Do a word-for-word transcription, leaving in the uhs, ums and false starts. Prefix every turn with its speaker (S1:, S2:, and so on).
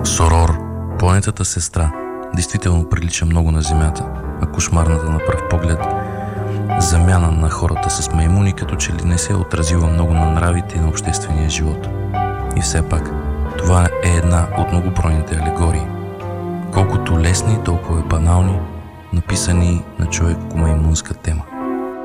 S1: Сорор, планетата сестра, действително прилича много на Земята, а кошмарната на пръв поглед замяна на хората с маймуни като че ли не се е отразила много на нравите и на обществения живот. И все пак, това е една от многобройните алегории. Колкото лесни, толкова и банални, написани на човек-маймунска тема.